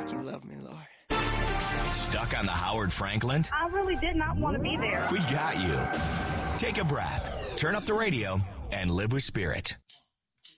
like you love me, Lord. Stuck on the Howard Franklin? I really did not want to be there. We got you. Take a breath, turn up the radio, and live with Spirit.